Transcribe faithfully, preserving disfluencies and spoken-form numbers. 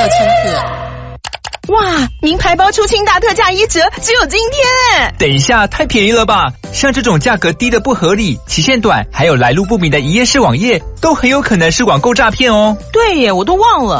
千克。哇，名牌包出清大特价一折，只有今天哎！ 等一下，太便宜了吧？像这种价格低的不合理、期限短，还有来路不明的一页式网页，都很有可能是网购诈骗哦。 对耶，我都忘了。